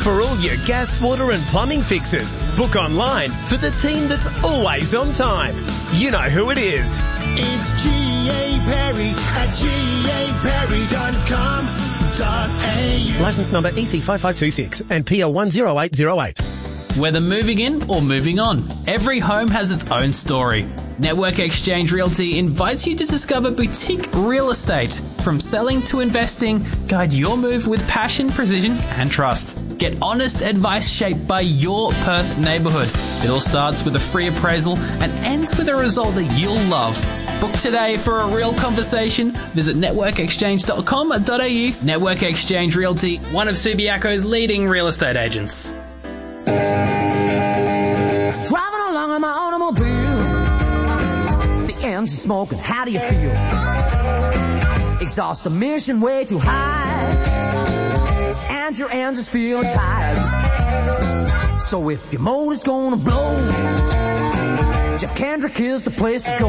For all your gas, water and plumbing fixes, book online for the team that's always on time. You know who it is. It's G.A. Perry at gaperry.com.au. Licence number EC5526 and PL 10808. Whether moving in or moving on, every home has its own story. Network Exchange Realty invites you to discover boutique real estate. From selling to investing, guide your move with passion, precision and trust. Get honest advice shaped by your Perth neighbourhood. It all starts with a free appraisal and ends with a result that you'll love. Book today for a real conversation. Visit networkexchange.com.au. Network Exchange Realty, one of Subiaco's leading real estate agents. Driving along on my automobile, the engine smoking, how do you feel? Exhaust emission way too high, and your engine's feeling tired. So if your motor's gonna blow, Jeff Kendrick is the place to go.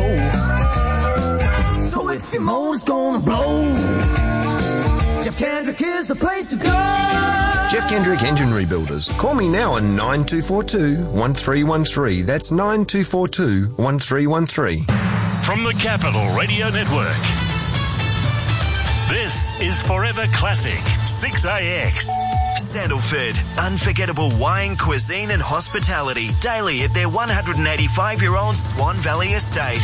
So if your motor's gonna blow, Jeff Kendrick is the place to go. Jeff Kendrick Engine Rebuilders. Call me now on 9242-1313. That's 9242-1313. From the Capital Radio Network, this is Forever Classic 6AX. Sandalford, unforgettable wine, cuisine and hospitality daily at their 185-year-old Swan Valley estate.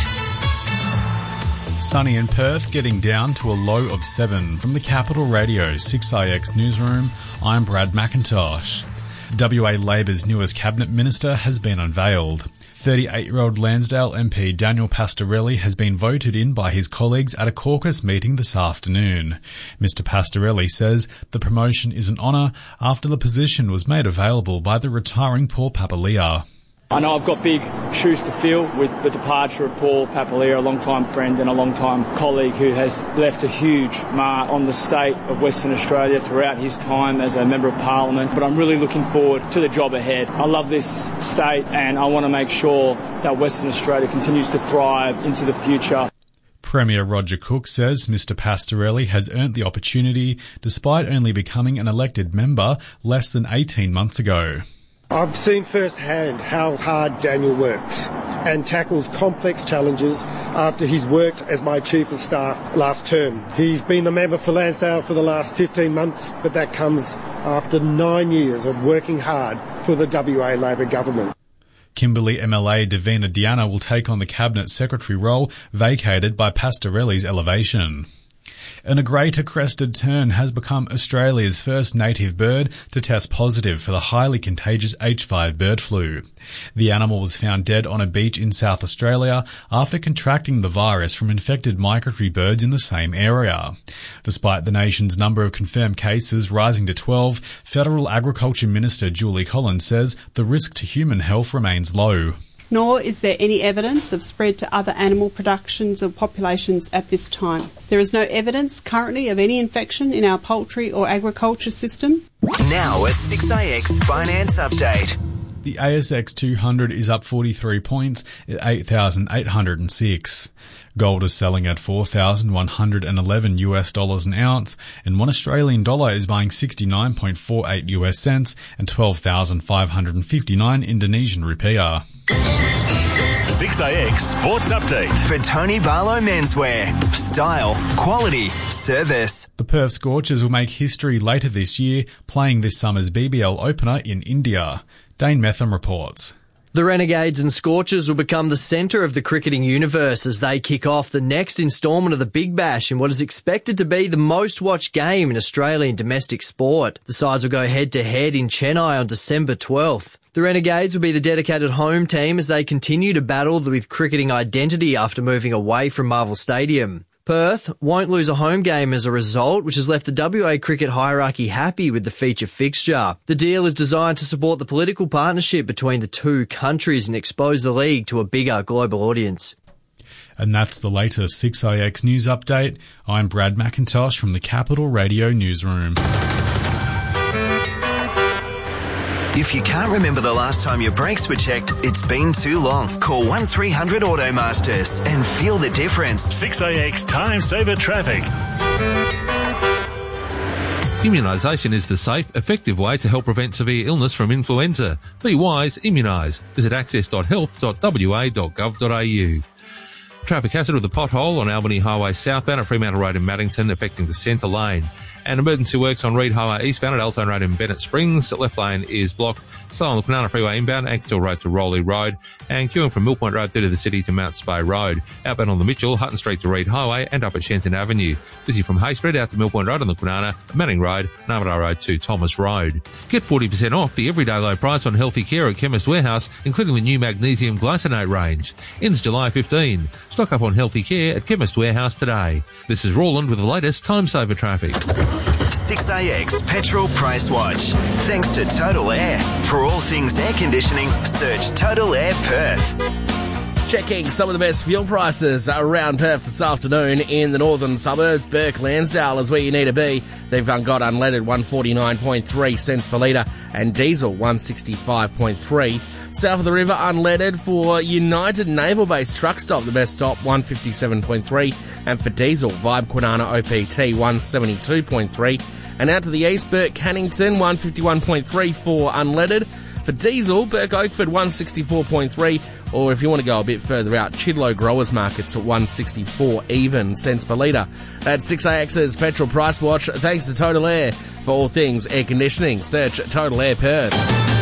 Sunny in Perth, getting down to a low of 7. From the Capital Radio 6IX newsroom, I'm Brad McIntosh. WA Labor's newest cabinet minister has been unveiled. 38-year-old Lansdale MP Daniel Pastorelli has been voted in by his colleagues at a caucus meeting this afternoon. Mr Pastorelli says the promotion is an honour after the position was made available by the retiring Paul Papalia. I know I've got big shoes to fill with the departure of Paul Papalia, a long-time friend and a long-time colleague who has left a huge mark on the state of Western Australia throughout his time as a Member of Parliament. But I'm really looking forward to the job ahead. I love this state and I want to make sure that Western Australia continues to thrive into the future. Premier Roger Cook says Mr Pastorelli has earned the opportunity despite only becoming an elected member less than 18 months ago. I've seen firsthand how hard Daniel works and tackles complex challenges after he's worked as my Chief of Staff last term. He's been the member for Lansdale for the last 15 months, but that comes after 9 years of working hard for the WA Labor government. Kimberley MLA Davina Diana will take on the Cabinet Secretary role vacated by Pastorelli's elevation. And a greater crested tern has become Australia's first native bird to test positive for the highly contagious H5 bird flu. The animal was found dead on a beach in South Australia after contracting the virus from infected migratory birds in the same area. Despite the nation's number of confirmed cases rising to 12, Federal Agriculture Minister Julie Collins says the risk to human health remains low. Nor is there any evidence of spread to other animal productions or populations at this time. There is no evidence currently of any infection in our poultry or agriculture system. Now a 6AX finance update. The ASX 200 is up 43 points at 8,806. Gold is selling at $4,111 an ounce, and $1 Australian dollar is buying 69.48 US cents and 12,559 Indonesian rupiah. 6AX Sports Update. For Tony Barlow Menswear. Style, quality, service. The Perth Scorchers will make history later this year, playing this summer's BBL opener in India. Dane Metham reports. The Renegades and Scorchers will become the centre of the cricketing universe as they kick off the next instalment of the Big Bash in what is expected to be the most watched game in Australian domestic sport. The sides will go head-to-head in Chennai on December 12th. The Renegades will be the dedicated home team as they continue to battle with cricketing identity after moving away from Marvel Stadium. Perth won't lose a home game as a result, which has left the WA cricket hierarchy happy with the feature fixture. The deal is designed to support the political partnership between the two countries and expose the league to a bigger global audience. And that's the latest 6IX News Update. I'm Brad McIntosh from the Capital Radio Newsroom. If you can't remember the last time your brakes were checked, it's been too long. Call 1300 Automasters and feel the difference. 6AX Time Saver Traffic. Immunisation is the safe, effective way to help prevent severe illness from influenza. Be wise, immunise. Visit access.health.wa.gov.au. Traffic hazard with a pothole on Albany Highway southbound at Fremantle Road in Maddington affecting the centre lane. And emergency works on Reed Highway eastbound at Elton Road in Bennett Springs. The left lane is blocked. So on the Kwinana Freeway inbound, Axtell Road to Rowley Road. And queuing from Mill Point Road through to the city to Mount Spey Road. Outbound on the Mitchell, Hutton Street to Reed Highway and up at Shenton Avenue. Busy from Hay Street out to Mill Point Road on the Kwinana, Manning Road, Narmadale Road to Thomas Road. Get 40% off the everyday low price on healthy care at Chemist Warehouse, including the new magnesium glycinate range. Ends July 15. Stock up on healthy care at Chemist Warehouse today. This is Roland with the latest time saver traffic. 6AX Petrol Price Watch. Thanks to Total Air. For all things air conditioning, search Total Air Perth. Checking some of the best fuel prices around Perth this afternoon in the northern suburbs. Burke Lansdale is where you need to be. They've got unleaded 149.3 cents per litre and diesel 165.3. South of the river, unleaded for United Naval Base Truck Stop, the best stop, 157.3. And for diesel, Vibe Kwinana OPT, 172.3. And out to the east, Burke Cannington, 151.3 for unleaded. For diesel, Burke Oakford, 164.3. Or if you want to go a bit further out, Chidlow Growers Markets at 164 even cents per litre. That's 6AX's Petrol Price Watch. Thanks to Total Air. For all things air conditioning, search Total Air Perth.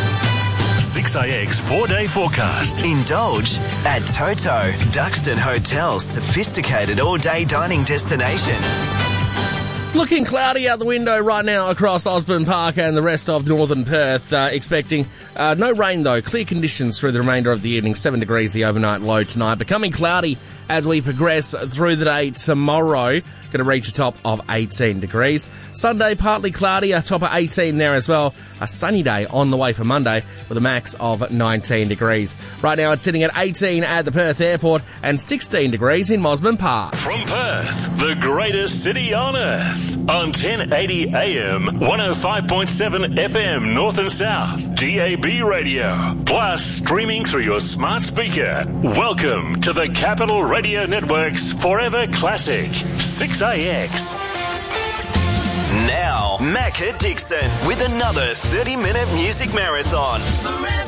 6AX 4-day forecast. Indulge at Toto, Duxton Hotel's sophisticated all-day dining destination. Looking cloudy out the window right now across Osborne Park and the rest of northern Perth. Expecting no rain though. Clear conditions through the remainder of the evening. 7 degrees the overnight low tonight. Becoming cloudy as we progress through the day tomorrow. Going to reach a top of 18 degrees. Sunday, partly cloudy, a top of 18 there as well. A sunny day on the way for Monday with a max of 19 degrees. Right now it's sitting at 18 at the Perth Airport and 16 degrees in Mosman Park. From Perth, the greatest city on earth, on 1080 AM, 105.7 FM North and South, DAB radio, plus streaming through your smart speaker. Welcome to the Capital Radio Network's Forever Classic, 6AX. Now, Macca Dixon with another 30-minute music marathon.